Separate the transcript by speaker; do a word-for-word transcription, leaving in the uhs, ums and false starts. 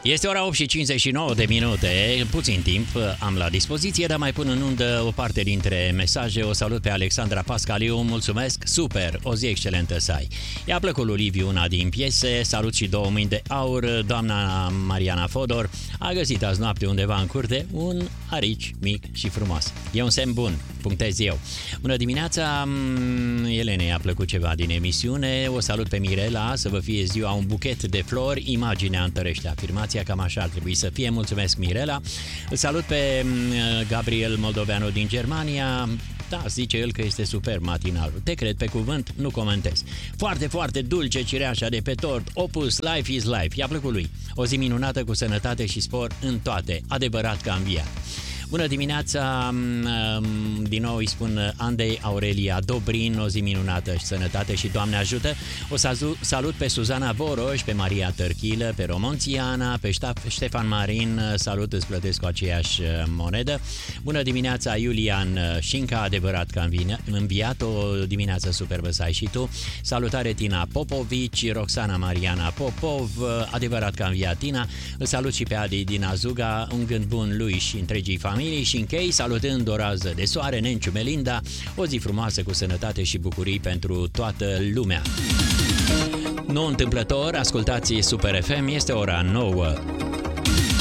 Speaker 1: Este ora opt și cincizeci și nouă de minute, puțin timp am la dispoziție, dar mai pun în undă o parte dintre mesaje. O salut pe Alexandra Pascaliu, mulțumesc, super, o zi excelentă să ai. I-a plăcut lui Liviu una din piese, salut și două mâini de aur, doamna Mariana Fodor a găsit azi noapte undeva în curte un arici mic și frumos. E un semn bun, punctez eu. Bună dimineața, Elenei a plăcut ceva din emisiune, o salut pe Mirela, să vă fie ziua un buchet de flori, imaginea întărește afirmația, cam așa ar trebui să fie, mulțumesc Mirela. Îl salut pe Gabriel Moldoveanu din Germania. Da, zice el că este super matinalul. Te cred pe cuvânt, nu comentez. Foarte, foarte dulce cireașa de pe tort. Opus, life is life. I-a plăcut lui. O zi minunată cu sănătate și spor în toate. Adevărat că a înviat. Bună dimineața, din nou îi spun Andei Aurelia Dobrin, o zi minunată și sănătate și Doamne ajută. O să salut pe Suzana Boroș, pe Maria Tărchilă, pe Romonțiana, pe Ștefan Marin, salut, îți plătesc cu aceeași monedă. Bună dimineața, Iulian Șinca, adevărat că am înviat, o dimineață superbă să ai și tu. Salutare Tina Popovici, Roxana Mariana Popov, adevărat că am înviat Tina. Îl salut și pe Adi din Azuga, un gând bun lui și întregii familii. Și închei salutând o rază de soare, Nenciu Melinda, o zi frumoasă cu sănătate și bucurii pentru toată lumea. Nu întâmplător, ascultați Super F M, este ora nouă.